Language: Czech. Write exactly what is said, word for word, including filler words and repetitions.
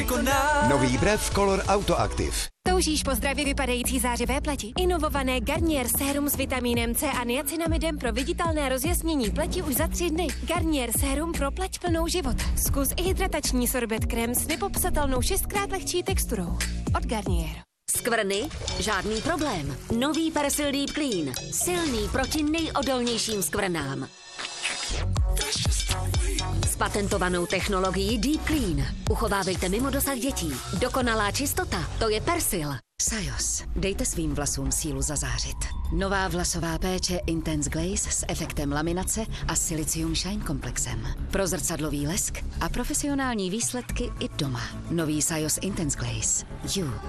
Nový Brev Color Auto Active. Toužíš po zdravě vypadající zářivé pleti? Inovované Garnier sérum s vitamínem C a niacinamidem pro viditelné rozjasnění pleti už za tři dny. Garnier sérum pro pleť plnou života. Zkus i hydratační sorbet krém s nepopsatelnou šestkrát lehčí texturou. Od Garnier. Skvrny? Žádný problém. Nový Persil Deep Clean. Silný proti nejodolnějším skvrnám. S patentovanou technologií Deep Clean. Uchovávejte mimo dosah dětí. Dokonalá čistota, to je Persil. Sajos. Dejte svým vlasům sílu zazářit. Nová vlasová péče Intense Glaze s efektem laminace a Silicium Shine komplexem. Pro zrcadlový lesk a profesionální výsledky i doma. Nový Sajos Intense Glaze. You